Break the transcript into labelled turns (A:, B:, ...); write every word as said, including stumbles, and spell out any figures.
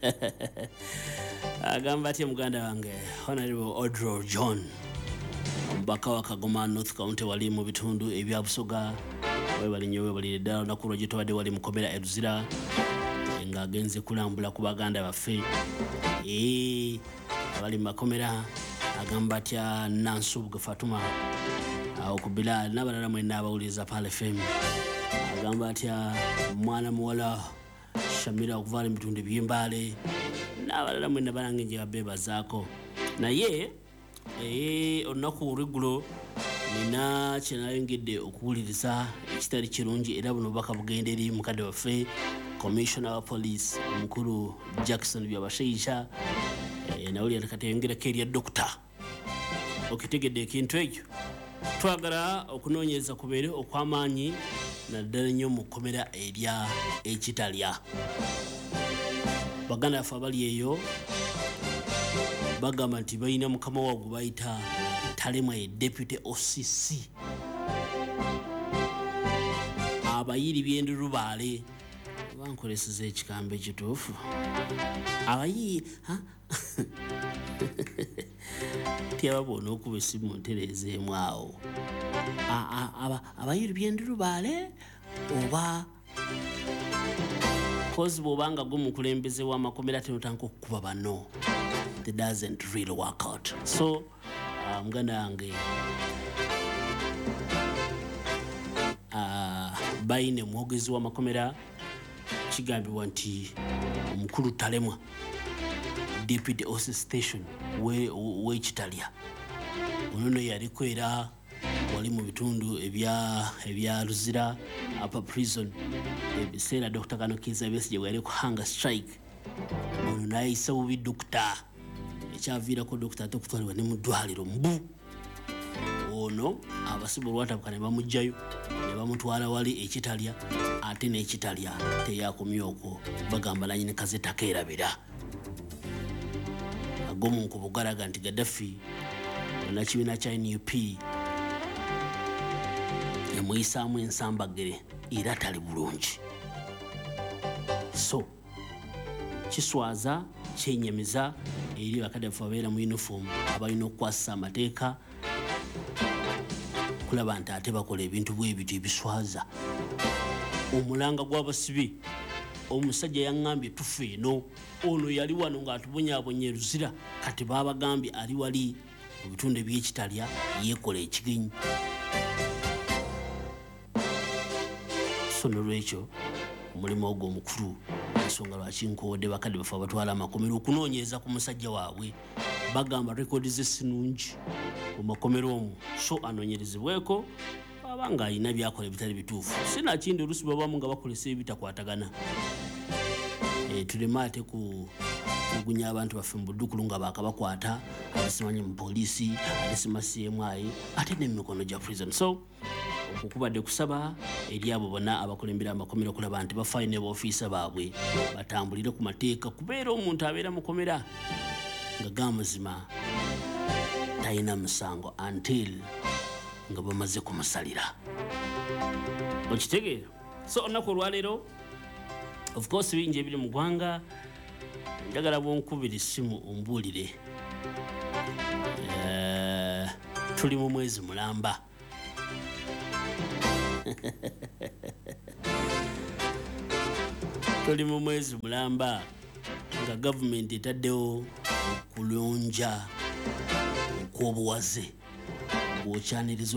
A: agamba ati muganda wange Honorable Odro John omubaka wa Kagoma North County wali mu bitundu ebya Busoga webali nyowe bali ddala olunaku lwo gitwadde wali mukomera e Luzira nga agenze kulambula ku baganda baffe ee abali makomera agamba atya Nansubuga Fatuma awo ku Bilal n'abalala mwenna abawuliriza Pal F M agamba atya mwana muwala Shamira okuvaala mu bitundu by'Embale n'abalala mwenna balange nje babeebazaako naye ee olunaku olw'eggulo nina kye nayongedde okuwuliriza ekitali kirungi era buno bubaka bugenda eri mukadde waffe Commissioner wa Police omukulu Jackson Byabashaija e, nawulira kati yongerako erya Dokita okitegedde ekintu ekyo twagala okunoonyereza kubeere okw'amaanyi naddala nnyo mu kkomera erya ekitalya baganda baffe abali eyo bagamba nti balina mukama waabwe bayita Talemwa ye Deputy O C C abayiri by'Endulubaale bankoleseza ekigambo ekituufu abayiri tyababona okuba essimu ntereezeemu awo abayiri by'Endulubaale oba kozi bw'obanga gwe mukulembeze w'amakomera tenotandika okukuba bano it doesn't really work out so muganda wange bayine mwogezi w'amakomera kigambibwa nti omukulu Talemwa Deputy O C C Station w'ekitalya ono yaliko era wali mu bitundu ebya ebya Luzira Upper Prison ebiseera Doctor Kano Kiza Besigye bwe yali ku hunger strike ono nayisa bubi Dokita ekyaviirako Dokita ate okutwalibwa ne mu ddwaliro mbu ono abasibe olwatabuka ne bamugjayo ne bamutwala wali ekitalya ate n'ekitalya teyakomye okwo bagamba nanyini kazeta keerabira agomu ku bugalaga nti Gaddafi nakibiina kya N U P yamuyisaamu ensambagere era tali bulungi so kiswaza kyenyemiza eri bakadde baffe abeera mu uniform abalina okukwasisa amateeka kulaba nti ate bakola ebintu bw'ebityo ebiswaza omulanga gw'abasibe omusajja yaŋŋambye tufa eno ono yali wano ng'atubonyaabonye Luzira kati baabagambye ali wali mu bitundu eby'ekitalya yeekola ekigenyi so nolwekyo omulimu ogwo omukulu ensonga lwaki nkoodde bakadde baffe abatwala amakomero okunoonyereza ku musajja waabwe bagamba rekodi ze sinungi mu makomero omwo so anoonyerezebweko abanga alina byakola ebitali bituufu sinakindi oluusi babamu nga bakolesa ebitakwatagana e, tuleme ate ku kugunya abantu baffe mu buddukulu nga bakabakwata abasimanyi mu poliisi abasima C M I ate n'emikono gya prison so okukubadde kusaba eri abo bonna abakulembera amakomero okulaba nti bafaayo ne b'ofiisa baabwe batambulire ku mateeka kubeera omuntu abeera mukomera nga gamazima talina musango until nga bamaze kumusalira okitegeera so olunaku olwaleero of course bingi ebiri mu ggwanga njagala bwonkubira essimu ombuulire uh, tuli mu mwezi mulamba tuli mu mwezi mulamba nga gavumenti etaddewo okulonja okw'obuwaze bw'okyaniriza